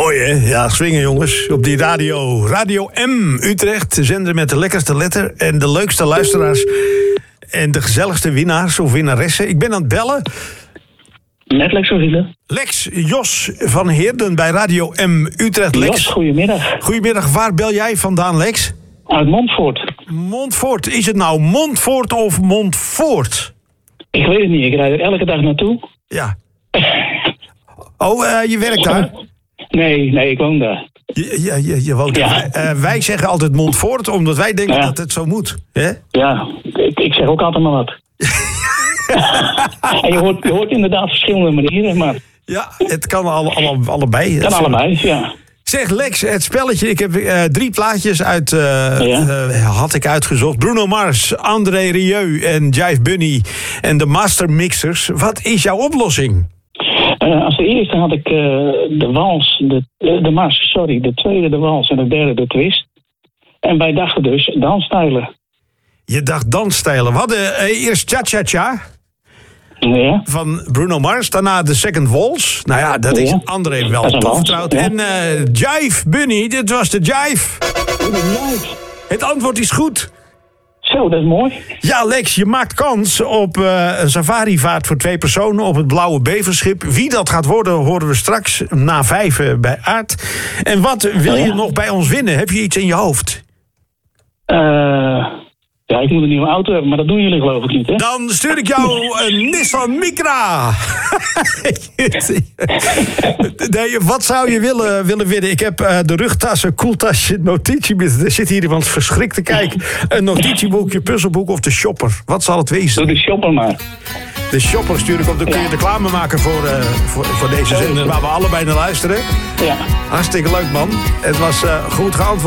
Mooi, hè? Ja, swingen, jongens. Op die radio. Radio M Utrecht. De zender met de lekkerste letter en de leukste luisteraars. En de gezelligste winnaars of winnaressen. Ik ben aan het bellen. Met Lex van Wielen. Lex, Jos van Heerden bij Radio M Utrecht. Lex. Jos, goedemiddag. Goedemiddag. Waar bel jij vandaan, Lex? Uit Montfort. Montfort. Is het nou Montfort of Montfort? Ik weet het niet, ik rijd er elke dag naartoe. Ja. Oh, je werkt daar? Nee, ik woon daar. Je woont daar. Ja. Wij zeggen altijd Montfort, omdat wij denken dat het zo moet. Hè? Ja, ik zeg ook altijd maar wat. En je hoort inderdaad verschillende manieren, maar... Ja, het kan allebei. Het kan allebei, ja. Zeg Lex, het spelletje. Ik heb 3 plaatjes had ik uitgezocht. Bruno Mars, André Rieu en Jive Bunny en de Master Mixers. Wat is jouw oplossing? Als de eerste had ik de wals, de mars, sorry. De tweede de wals en de derde de twist. En wij dachten dus dansstijlen. Je dacht dansstijlen. We hadden eerst Cha-Cha-Cha. Ja. Van Bruno Mars. Daarna de Second Waltz. Nou ja, dat is André wel toevertrouwd. Ja. En Jive Bunny, dit was de Jive. Het antwoord is goed. Zo, dat is mooi. Ja, Lex, je maakt kans op een safarivaart voor 2 personen op het Blauwe Beverschip. Wie dat gaat worden, horen we straks na 5 bij Aard. En wat wil je nog bij ons winnen? Heb je iets in je hoofd? Ja, ik moet een nieuwe auto hebben, maar dat doen jullie geloof ik niet, hè? Dan stuur ik jou een Nissan Micra. Nee, wat zou je willen winnen? Ik heb de rugtassen, koeltasje, notitieboek. Er zit hier iemand verschrikt te kijken. Een notitieboekje, puzzelboek of de shopper. Wat zal het wezen? Doe de shopper maar. De shopper stuur ik op. Dan kun je reclame maken voor deze zender waar we allebei naar luisteren. Ja. Hartstikke leuk, man. Het was goed geantwoord.